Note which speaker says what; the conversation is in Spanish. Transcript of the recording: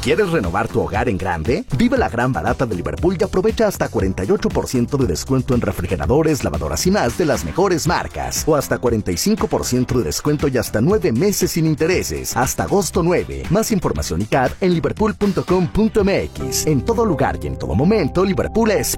Speaker 1: ¿Quieres renovar tu hogar en grande? Vive la gran barata de Liverpool y aprovecha hasta 48% de descuento en refrigeradores, lavadoras y más de las mejores marcas. O hasta 45% de descuento y hasta 9 meses sin intereses. Hasta agosto 9. Más información y CAD en liverpool.com.mx. En todo lugar y en todo momento, Liverpool es